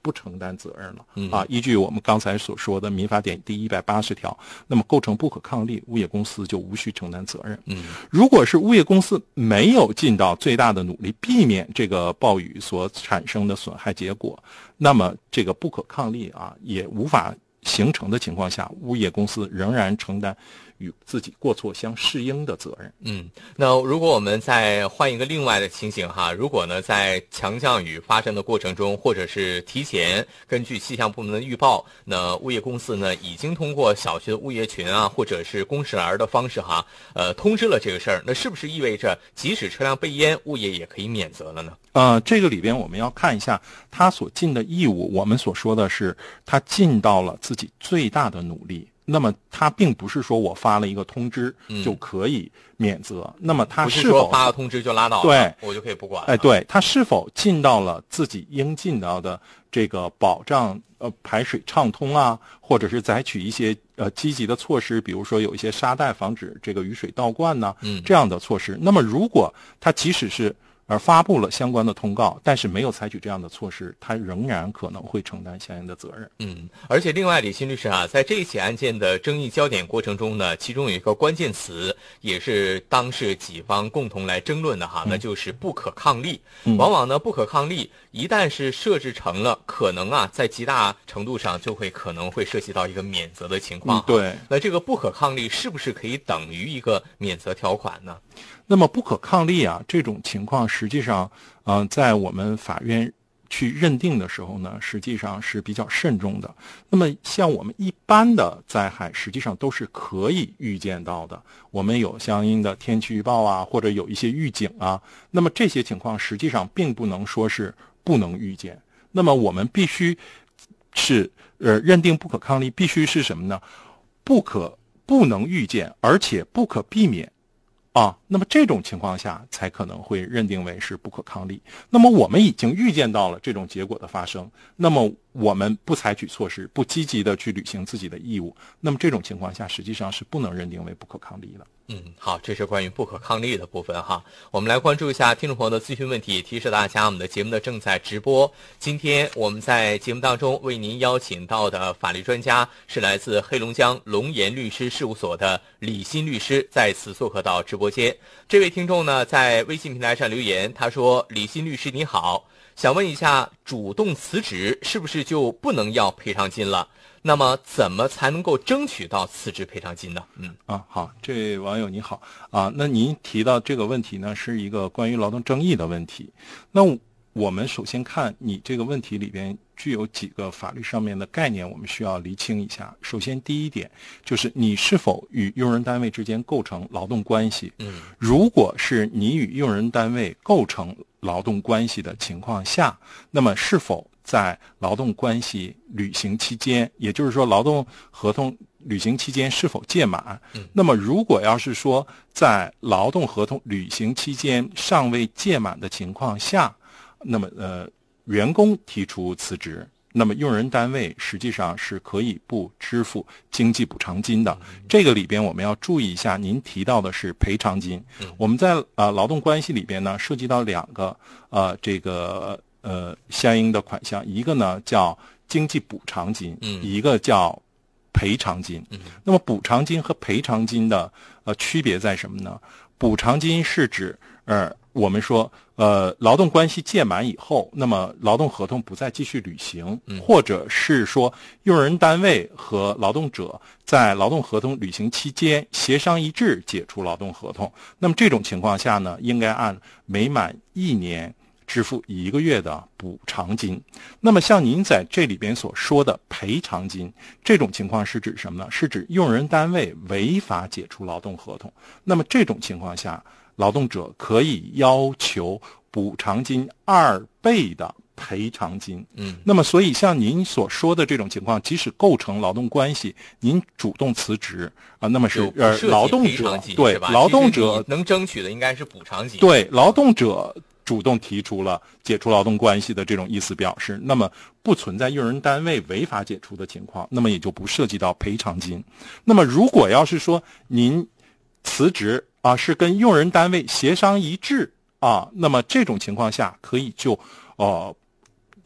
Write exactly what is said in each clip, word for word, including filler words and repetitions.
不承担责任了、 嗯、 啊。依据我们刚才所说的民法典第一百八十条，那么构成不可抗力，物业公司就无需承担责任。 嗯， 如果是物业公司没有尽到最大的努力避免这个暴雨所产生的损害结果，那么这个不可抗力啊也无法形成的情况下，物业公司仍然承担与自己过错相适应的责任。 嗯，那如果我们再换一个另外的情形哈，如果呢在强降雨发生的过程中，或者是提前根据气象部门的预报，那物业公司呢已经通过小区的物业群啊，或者是公示栏的方式哈，呃，通知了这个事儿，那是不是意味着即使车辆被淹，物业也可以免责了呢？ 呃，这个里边我们要看一下他所尽的义务，我们所说的是他尽到了自己最大的努力。那么他并不是说我发了一个通知就可以免责，嗯、那么他是否不是说发了通知就拉倒了， 对， 我就可以不管了？ 哎，对，他是否尽到了自己应尽到的这个保障呃排水畅通啊，或者是采取一些呃积极的措施，比如说有一些沙袋防止这个雨水倒灌呢、啊， 嗯， 这样的措施。那么如果他即使是而发布了相关的通告，但是没有采取这样的措施，他仍然可能会承担相应的责任。 嗯，而且另外，李新律师啊，在这一起案件的争议焦点过程中呢，其中有一个关键词，也是当事几方共同来争论的哈，嗯、那就是不可抗力。 嗯、 往往呢，不可抗力一旦是设置成了，可能啊，在极大程度上就会可能会涉及到一个免责的情况。 嗯、对， 那这个不可抗力是不是可以等于一个免责条款呢？ 那么不可抗力啊，这种情况实际上，嗯、呃，在我们法院去认定的时候呢，实际上是比较慎重的。那么像我们一般的灾害，实际上都是可以预见到的。我们有相应的天气预报啊，或者有一些预警啊。那么这些情况实际上并不能说是不能预见。那么我们必须是呃认定不可抗力，必须是什么呢？不可不能预见，而且不可避免。啊，那么这种情况下才可能会认定为是不可抗力。那么我们已经预见到了这种结果的发生，那么我们不采取措施，不积极的去履行自己的义务，那么这种情况下实际上是不能认定为不可抗力的。 嗯，好，这是关于不可抗力的部分哈。我们来关注一下听众朋友的咨询问题，提示大家我们的节目呢正在直播。今天我们在节目当中为您邀请到的法律专家是来自黑龙江龙岩律师事务所的李新律师，在此做客到直播间。这位听众呢在微信平台上留言，他说：李新律师你好，想问一下，主动辞职是不是就不能要赔偿金了？那么怎么才能够争取到辞职赔偿金呢？嗯啊，好，这位网友你好啊，那您提到这个问题呢，是一个关于劳动争议的问题。那我们首先看你这个问题里边具有几个法律上面的概念，我们需要厘清一下。首先，第一点就是你是否与用人单位之间构成劳动关系。 嗯， 如果是你与用人单位构成劳动关系的情况下，那么是否在劳动关系履行期间，也就是说劳动合同履行期间是否届满、嗯、那么如果要是说在劳动合同履行期间尚未届满的情况下，那么呃员工提出辞职，那么用人单位实际上是可以不支付经济补偿金的。这个里边我们要注意一下，您提到的是赔偿金。我们在呃劳动关系里边呢，涉及到两个呃这个呃相应的款项，一个呢叫经济补偿金，一个叫赔偿金。那么补偿金和赔偿金的呃区别在什么呢？补偿金是指呃我们说呃劳动关系届满以后，那么劳动合同不再继续履行，或者是说用人单位和劳动者在劳动合同履行期间协商一致解除劳动合同，那么这种情况下呢，应该按每满一年支付一个月的补偿金。那么像您在这里边所说的赔偿金，这种情况是指什么呢？是指用人单位违法解除劳动合同，那么这种情况下，劳动者可以要求补偿金二倍的赔偿金。 嗯， 那么所以像您所说的这种情况，即使构成劳动关系，您主动辞职啊，那么是呃劳动者对劳动者能争取的应该是补偿金。 对，劳动者主动提出了解除劳动关系的这种意思表示，那么不存在用人单位违法解除的情况，那么也就不涉及到赔偿金。那么如果要是说您辞职啊是跟用人单位协商一致啊，那么这种情况下可以就呃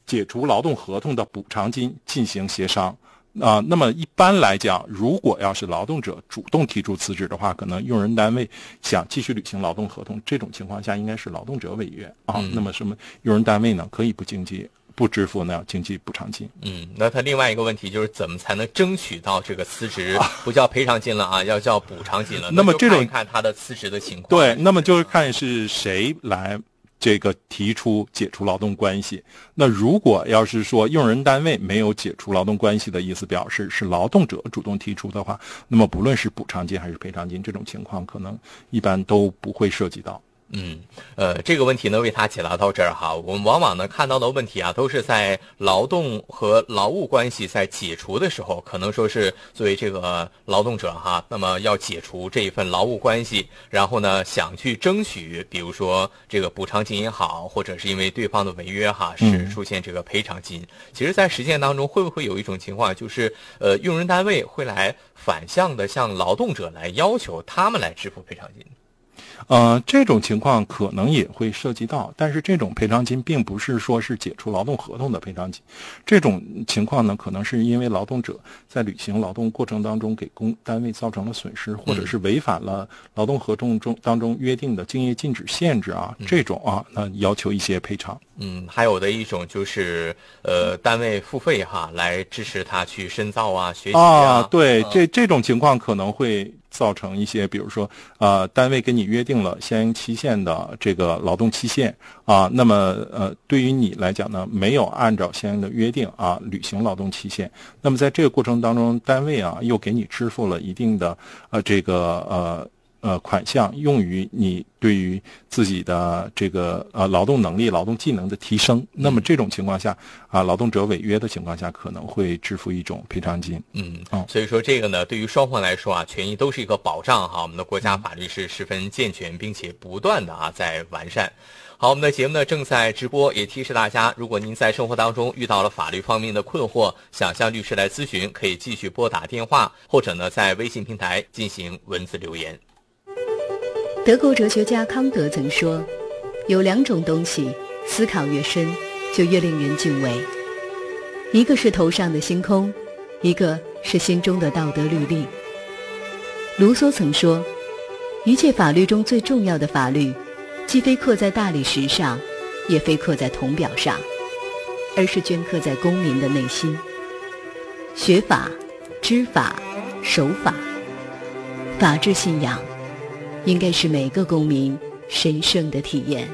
解除劳动合同的补偿金进行协商。啊、呃，那么一般来讲，如果要是劳动者主动提出辞职的话，可能用人单位想继续履行劳动合同，这种情况下应该是劳动者违约啊。嗯、那么什么用人单位呢，可以不经济不支付呢经济补偿金。 嗯，那他另外一个问题就是怎么才能争取到这个辞职、啊、不叫赔偿金了啊，要叫补偿金了。 那么这种看一看他的辞职的情况。 对，那么就是看是谁来这个提出解除劳动关系。那如果要是说用人单位没有解除劳动关系的意思表示是劳动者主动提出的话，那么不论是补偿金还是赔偿金，这种情况可能一般都不会涉及到。 嗯，呃，这个问题呢为他解答到这儿哈。我们往往呢看到的问题啊，都是在劳动和劳务关系在解除的时候，可能说是作为这个劳动者哈，那么要解除这一份劳务关系，然后呢想去争取，比如说这个补偿金也好，或者是因为对方的违约哈，是出现这个赔偿金。嗯、其实，在实践当中，会不会有一种情况，就是呃，用人单位会来反向的向劳动者来要求他们来支付赔偿金？ 呃，这种情况可能也会涉及到，但是这种赔偿金并不是说是解除劳动合同的赔偿金，这种情况呢，可能是因为劳动者在履行劳动过程当中给公单位造成了损失，或者是违反了劳动合同中当中约定的竞业禁止限制啊，这种啊，那要求一些赔偿。 嗯，还有的一种就是呃，单位付费哈，来支持他去深造啊、学习啊。 啊，对，这这种情况可能会造成一些，比如说，呃，单位跟你约定了相应期限的这个劳动期限啊，那么呃，对于你来讲呢，没有按照相应的约定啊履行劳动期限，那么在这个过程当中，单位啊又给你支付了一定的呃这个呃。呃，款项用于你对于自己的这个呃劳动能力、劳动技能的提升。那么这种情况下啊，劳动者违约的情况下，可能会支付一种赔偿金。 嗯，哦、所以说这个呢，对于双方来说啊，权益都是一个保障哈。我们的国家法律是十分健全，并且不断的啊在完善。好，我们的节目呢正在直播，也提示大家，如果您在生活当中遇到了法律方面的困惑，想向律师来咨询，可以继续拨打电话，或者呢在微信平台进行文字留言。 德国哲学家康德曾说，有两种东西，思考越深，就越令人敬畏。一个是头上的星空，一个是心中的道德律例。卢梭曾说，一切法律中最重要的法律，既非刻在大理石上，也非刻在铜表上，而是镌刻在公民的内心。学法、知法、守法，法治信仰应该是每个公民神圣的体验。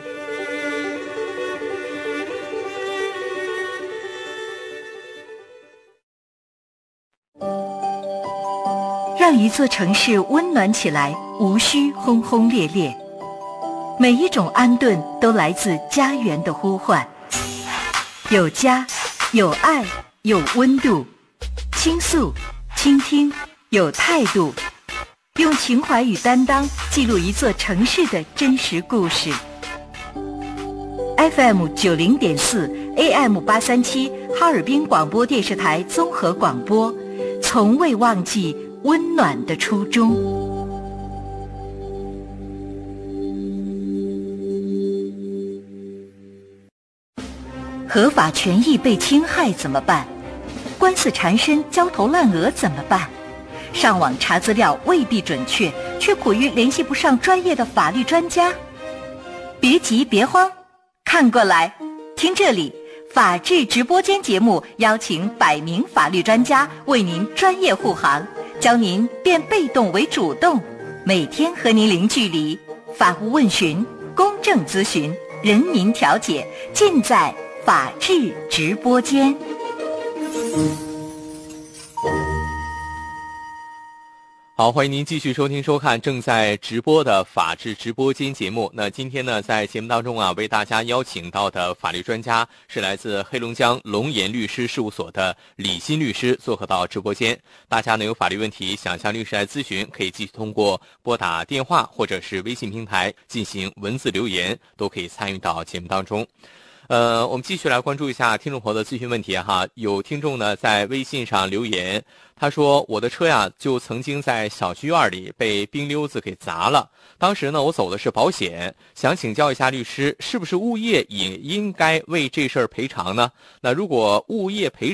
让一座城市温暖起来，无需轰轰烈烈。每一种安顿都来自家园的呼唤。有家，有爱，有温度。倾诉，倾听，有态度。用情怀与担当记录一座城市的真实故事。F M 九零点四 A M 八三七哈尔滨广播电视台综合广播，从未忘记温暖的初衷。合法权益被侵害怎么办？官司缠身，焦头烂额怎么办？上网查资料未必准确，却苦于联系不上专业的法律专家。别急别慌，看过来，听这里，法治直播间节目邀请百名法律专家为您专业护航，教您变被动为主动，每天和您零距离，法务问询、公正咨询、人民调解，尽在法治直播间。 好，欢迎您继续收听收看正在直播的法治直播间节目。那今天呢，在节目当中啊，为大家邀请到的法律专家是来自黑龙江龙岩律师事务所的李欣律师，做客到直播间。大家呢有法律问题想向律师来咨询，可以继续通过拨打电话或者是微信平台进行文字留言，都可以参与到节目当中。 呃，我们继续来关注一下听众朋友的咨询问题哈。有听众呢在微信上留言，他说我的车呀就曾经在小区院里被冰溜子给砸了，当时呢我走的是保险，想请教一下律师，是不是物业也应该为这事儿赔偿呢？那如果物业赔偿